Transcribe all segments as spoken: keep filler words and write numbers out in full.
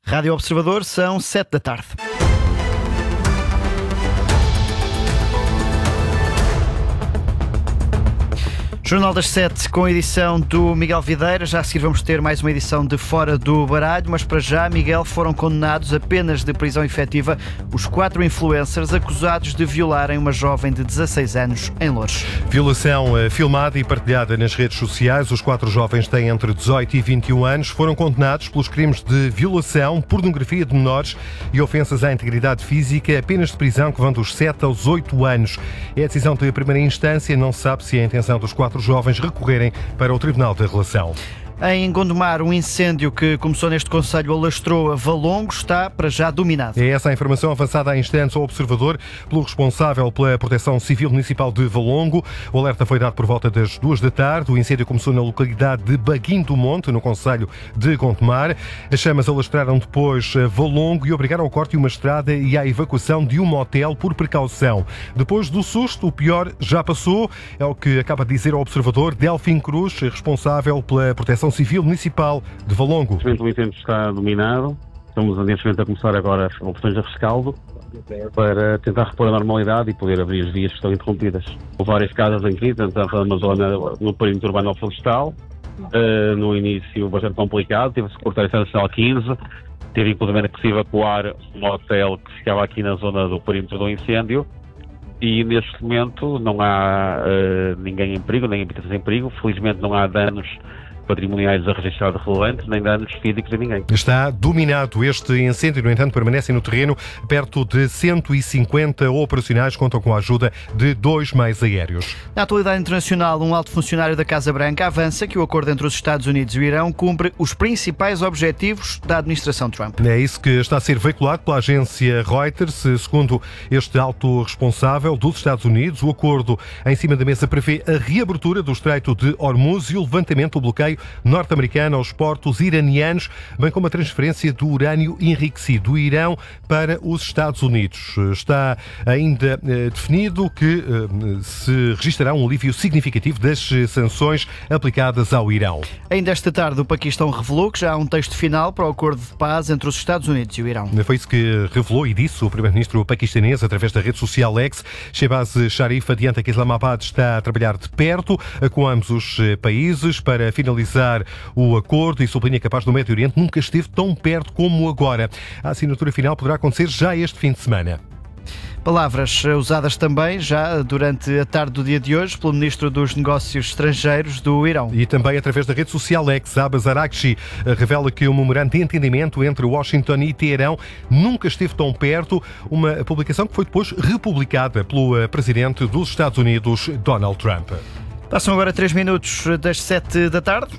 Rádio Observador, são sete da tarde. Jornal das Sete, com a edição do Miguel Videira. Já a seguir vamos ter mais uma edição de Fora do Baralho, mas para já, Miguel, foram condenados a penas de prisão efetiva os quatro influencers acusados de violarem uma jovem de dezasseis anos em Loures. Violação filmada e partilhada nas redes sociais. Os quatro jovens têm entre dezoito e vinte e um anos. Foram condenados pelos crimes de violação, pornografia de menores e ofensas à integridade física, a penas de prisão que vão dos sete aos oito anos. É a decisão de primeira instância. Não se sabe se é a intenção dos quatro jovens recorrerem para o Tribunal da Relação. Em Gondomar, um incêndio que começou neste concelho alastrou a Valongo está para já dominado. É essa a informação avançada há instantes ao Observador pelo responsável pela Proteção Civil Municipal de Valongo. O alerta foi dado por volta das duas da tarde. O incêndio começou na localidade de Baguim do Monte, no concelho de Gondomar. As chamas alastraram depois a Valongo e obrigaram ao corte de uma estrada e à evacuação de um hotel por precaução. Depois do susto, o pior já passou. É o que acaba de dizer ao Observador Delfim Cruz, responsável pela Proteção Civil Municipal de Valongo. O incêndio está dominado. Estamos neste momento a começar agora as operações de rescaldo para tentar repor a normalidade e poder abrir as vias que estão interrompidas. Houve várias casas em crise, tanto na zona no perímetro urbano florestal. Uh, no início bastante complicado, teve-se que cortar a Estrada Nacional quinze, teve inclusive que se evacuar um hotel que ficava aqui na zona do perímetro do incêndio. E neste momento não há uh, ninguém em perigo, nem habitações em perigo. Felizmente não há danos patrimoniais a registrar relevantes, nem danos físicos a ninguém. Está dominado este incêndio, no entanto, permanecem no terreno perto de cento e cinquenta operacionais, contam com a ajuda de dois meios aéreos. Na atualidade internacional, um alto funcionário da Casa Branca avança que o acordo entre os Estados Unidos e o Irão cumpre os principais objetivos da administração Trump. É isso que está a ser veiculado pela agência Reuters. Segundo este alto responsável dos Estados Unidos, o acordo em cima da mesa prevê a reabertura do Estreito de Hormuz e o levantamento do bloqueio norte-americano aos portos iranianos, bem como a transferência do urânio enriquecido do Irão para os Estados Unidos. Está ainda eh, definido que eh, se registará um alívio significativo das sanções aplicadas ao Irão. Ainda esta tarde, o Paquistão revelou que já há um texto final para o acordo de paz entre os Estados Unidos e o Irão. Foi isso que revelou e disse o primeiro-ministro paquistanês através da rede social X. Shehbaz Sharif adianta que Islamabad está a trabalhar de perto com ambos os países para finalizar o acordo e sublinha que a paz no Médio Oriente nunca esteve tão perto como agora. A assinatura final poderá acontecer já este fim de semana. Palavras usadas também já durante a tarde do dia de hoje pelo Ministro dos Negócios Estrangeiros do Irão. E também através da rede social X, Abbas Araghchi revela que o memorando de entendimento entre Washington e Teherão nunca esteve tão perto, uma publicação que foi depois republicada pelo Presidente dos Estados Unidos, Donald Trump. Passam agora três minutos das sete da tarde.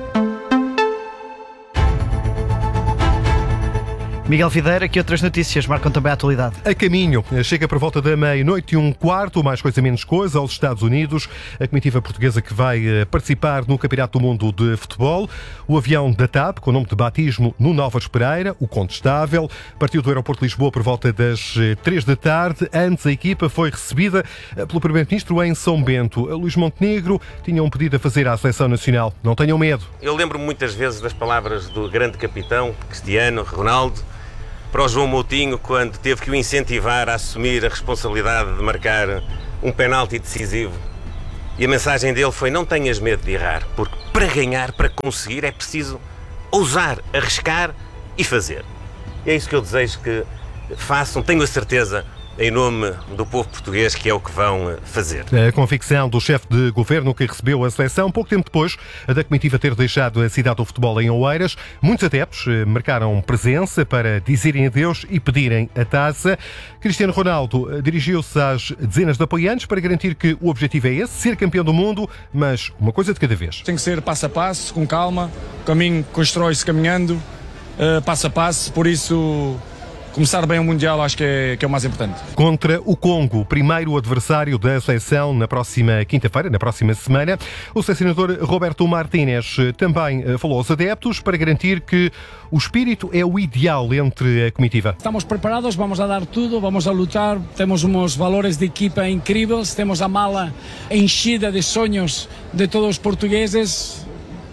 Miguel Videira, que outras notícias marcam também a atualidade? A caminho. Chega por volta da meia-noite e um quarto, mais coisa menos coisa, aos Estados Unidos. A comitiva portuguesa que vai participar no Campeonato do Mundo de Futebol. O avião da T A P, com o nome de batismo Nuno Álvares Pereira, o Contestável, partiu do aeroporto de Lisboa por volta das três da tarde. Antes, a equipa foi recebida pelo Primeiro-Ministro em São Bento. Luís Montenegro tinha um pedido a fazer à Seleção Nacional. Não tenham medo. Eu lembro-me muitas vezes das palavras do grande capitão Cristiano Ronaldo para o João Moutinho, quando teve que o incentivar a assumir a responsabilidade de marcar um penalti decisivo. E a mensagem dele foi: não tenhas medo de errar, porque para ganhar, para conseguir, é preciso ousar, arriscar e fazer. E é isso que eu desejo que façam, tenho a certeza, em nome do povo português, que é o que vão fazer. A convicção do chefe de governo que recebeu a seleção, pouco tempo depois da comitiva ter deixado a cidade do futebol em Oeiras. Muitos adeptos marcaram presença para dizerem adeus e pedirem a taça. Cristiano Ronaldo dirigiu-se às dezenas de apoiantes para garantir que o objetivo é esse, ser campeão do mundo, mas uma coisa de cada vez. Tem que ser passo a passo, com calma. O caminho constrói-se caminhando, passo a passo, por isso começar bem o Mundial acho que é, que é o mais importante. Contra o Congo, o primeiro adversário da seleção na próxima quinta-feira, na próxima semana, o selecionador Roberto Martínez também falou aos adeptos para garantir que o espírito é o ideal entre a comitiva. Estamos preparados, vamos a dar tudo, vamos a lutar, temos uns valores de equipa incríveis, temos a mala enchida de sonhos de todos os portugueses.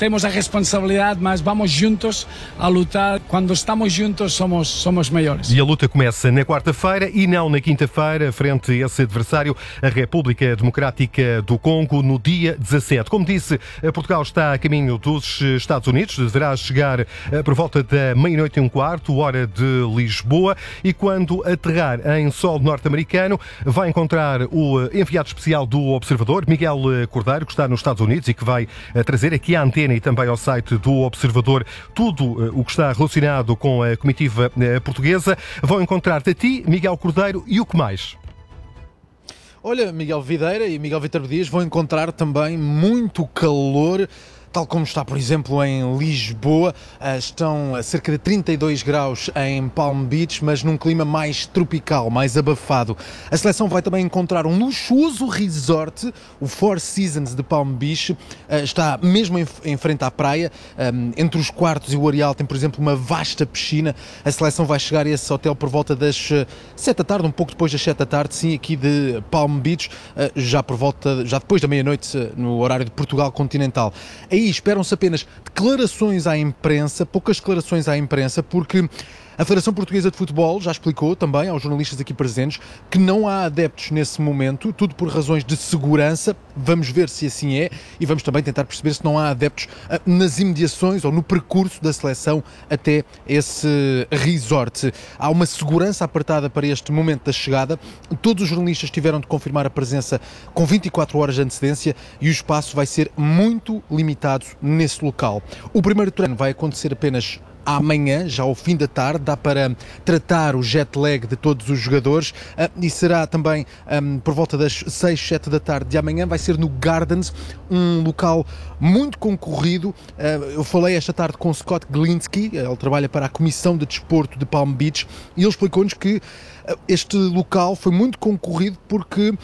temos a responsabilidade, mas vamos juntos a lutar. Quando estamos juntos somos, somos melhores. E a luta começa na quarta-feira e não na quinta-feira, frente a esse adversário, a República Democrática do Congo, no dia dezassete. Como disse, Portugal está a caminho dos Estados Unidos, deverá chegar por volta da meia-noite e um quarto, hora de Lisboa, e quando aterrar em solo norte-americano, vai encontrar o enviado especial do Observador, Miguel Cordeiro, que está nos Estados Unidos e que vai trazer aqui à antena e também ao site do Observador tudo o que está relacionado com a comitiva portuguesa. Vão encontrar-te a ti, Miguel Cordeiro, e o que mais? Olha, Miguel Videira e Miguel Vítor Dias vão encontrar também muito calor, tal como está, por exemplo, em Lisboa. Estão a cerca de trinta e dois graus em Palm Beach, mas num clima mais tropical, mais abafado. A seleção vai também encontrar um luxuoso resort, o Four Seasons de Palm Beach. Está mesmo em frente à praia. Entre os quartos e o areal tem, por exemplo, uma vasta piscina. A seleção vai chegar a esse hotel por volta das sete da tarde, um pouco depois das sete da tarde, sim, aqui de Palm Beach, já por volta, já depois da meia-noite, no horário de Portugal continental. Aí esperam-se apenas declarações à imprensa, poucas declarações à imprensa, porque a Federação Portuguesa de Futebol já explicou também aos jornalistas aqui presentes que não há adeptos nesse momento, tudo por razões de segurança. Vamos ver se assim é e vamos também tentar perceber se não há adeptos nas imediações ou no percurso da seleção até esse resort. Há uma segurança apertada para este momento da chegada. Todos os jornalistas tiveram de confirmar a presença com vinte e quatro horas de antecedência e o espaço vai ser muito limitado nesse local. O primeiro treino vai acontecer apenas amanhã, já ao fim da tarde, dá para tratar o jet lag de todos os jogadores uh, e será também um, por volta das seis, sete da tarde de amanhã. Vai ser no Gardens, um local muito concorrido. Uh, eu falei esta tarde com Scott Glinsky, ele trabalha para a Comissão de Desporto de Palm Beach, e ele explicou-nos que uh, este local foi muito concorrido porque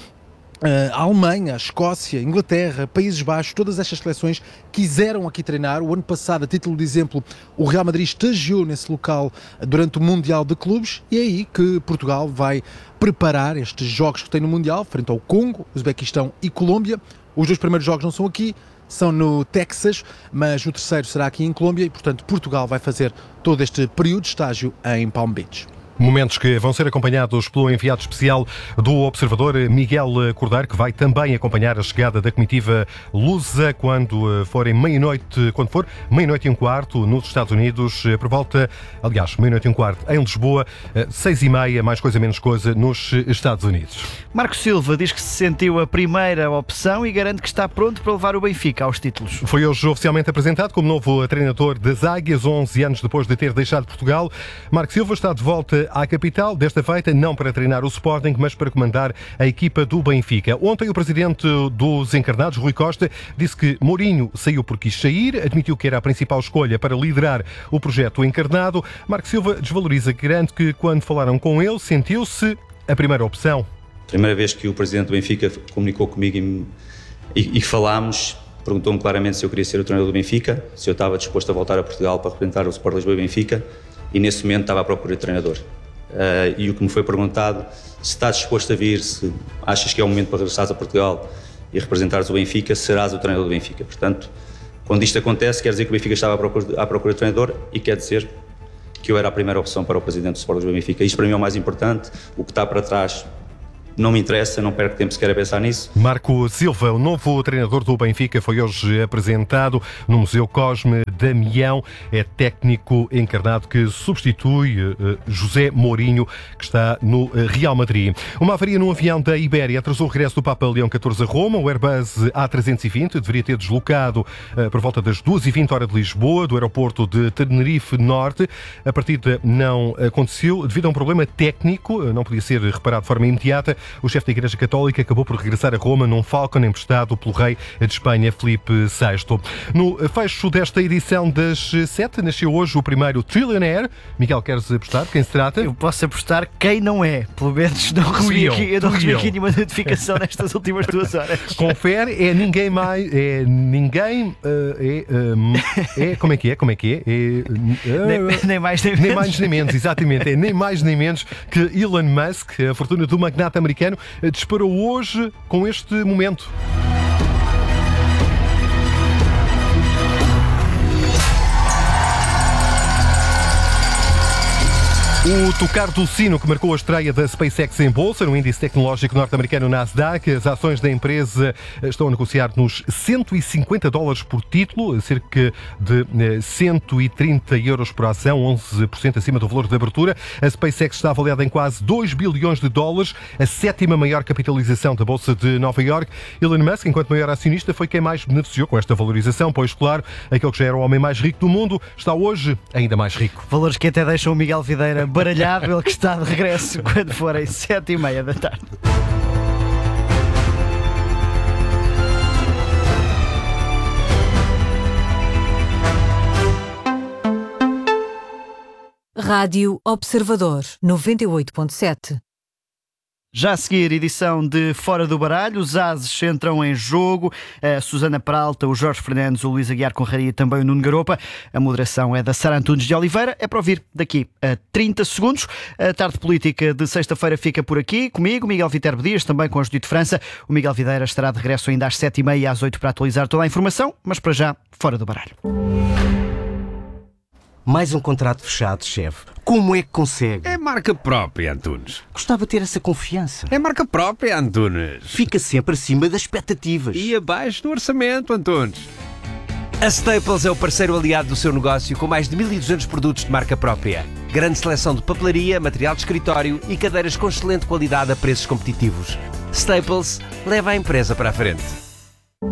a Alemanha, a Escócia, a Inglaterra, Países Baixos, todas estas seleções quiseram aqui treinar. O ano passado, a título de exemplo, o Real Madrid estagiou nesse local durante o Mundial de Clubes, e é aí que Portugal vai preparar estes jogos que tem no Mundial, frente ao Congo, Uzbequistão e Colômbia. Os dois primeiros jogos não são aqui, são no Texas, mas o terceiro será aqui em Colômbia e, portanto, Portugal vai fazer todo este período de estágio em Palm Beach. Momentos que vão ser acompanhados pelo enviado especial do Observador, Miguel Cordeiro, que vai também acompanhar a chegada da comitiva lusa quando forem meia-noite, quando for meia-noite e um quarto nos Estados Unidos, por volta, aliás, meia-noite e um quarto em Lisboa, seis e meia, mais coisa menos coisa, nos Estados Unidos. Marco Silva diz que se sentiu a primeira opção e garante que está pronto para levar o Benfica aos títulos. Foi hoje oficialmente apresentado como novo treinador das Águias, onze anos depois de ter deixado Portugal. Marco Silva está de volta à capital, desta feita não para treinar o Sporting, mas para comandar a equipa do Benfica. Ontem o presidente dos encarnados, Rui Costa, disse que Mourinho saiu porque quis sair, admitiu que era a principal escolha para liderar o projeto encarnado. Marco Silva desvaloriza, garante que quando falaram com ele sentiu-se a primeira opção. Primeira vez que o presidente do Benfica comunicou comigo e, e, e falámos, perguntou-me claramente se eu queria ser o treinador do Benfica, se eu estava disposto a voltar a Portugal para representar o Sport Lisboa e Benfica, e nesse momento estava à procura de treinador. Uh, e o que me foi perguntado, se estás disposto a vir, se achas que é o momento para regressares a Portugal e representares o Benfica, serás o treinador do Benfica. Portanto, quando isto acontece, quer dizer que o Benfica estava à procura, à procura de treinador, e quer dizer que eu era a primeira opção para o presidente do Sport Lisboa e Benfica. Isto para mim é o mais importante. O que está para trás não me interessa, não perco tempo sequer a pensar nisso. Marco Silva, o novo treinador do Benfica, foi hoje apresentado no Museu Cosme Damião. É técnico encarnado que substitui uh, José Mourinho, que está no uh, Real Madrid. Uma avaria num avião da Ibéria atrasou o regresso do Papa Leão catorze a Roma. O Airbus A trezentos e vinte deveria ter deslocado uh, por volta das duas e vinte hora de Lisboa, do aeroporto de Tenerife Norte. A partida não aconteceu devido a um problema técnico, uh, não podia ser reparado de forma imediata. O chefe da Igreja Católica acabou por regressar a Roma num Falcon emprestado pelo rei de Espanha, Filipe sexto. No fecho desta edição das sete, nasceu hoje o primeiro Trillionaire. Miguel, queres apostar? Quem se trata? Eu posso apostar quem não é. Pelo menos não recebi aqui, eu não recebi aqui nenhuma notificação nestas últimas duas horas. Confere, é ninguém mais, é ninguém, uh, é, um, é, como é que é, como é que é? é uh, nem, nem mais nem menos. Nem mais nem menos, exatamente. É nem mais nem menos que Elon Musk, a fortuna do magnata americano, disparou hoje com este momento. O tocar do sino que marcou a estreia da SpaceX em bolsa, no índice tecnológico norte-americano Nasdaq. As ações da empresa estão a negociar nos cento e cinquenta dólares por título, cerca de cento e trinta euros por ação, onze por cento acima do valor de abertura. A SpaceX está avaliada em quase dois bilhões de dólares, a sétima maior capitalização da Bolsa de Nova Iorque. Elon Musk, enquanto maior acionista, foi quem mais beneficiou com esta valorização, pois, claro, aquele que já era o homem mais rico do mundo está hoje ainda mais rico. Valores que até deixam o Miguel Videira baralhado, ele que está de regresso quando forem sete e meia da tarde. Rádio Observador, noventa e oito ponto sete. Já a seguir, edição de Fora do Baralho, os ases entram em jogo, a Susana Peralta, o Jorge Fernandes, o Luís Aguiar Conraria e também o Nuno Garopa. A moderação é da Sara Antunes de Oliveira, é para ouvir daqui a trinta segundos. A tarde política de sexta-feira fica por aqui, comigo, Miguel Viterbo Dias, também com a Judite França. O Miguel Videira estará de regresso ainda às sete e meia e às oito para atualizar toda a informação, mas para já, Fora do Baralho. Mais um contrato fechado, chefe. Como é que consegue? É marca própria, Antunes. Gostava de ter essa confiança. É marca própria, Antunes. Fica sempre acima das expectativas. E abaixo do orçamento, Antunes. A Staples é o parceiro aliado do seu negócio com mais de mil e duzentos produtos de marca própria. Grande seleção de papelaria, material de escritório e cadeiras com excelente qualidade a preços competitivos. Staples leva a empresa para a frente.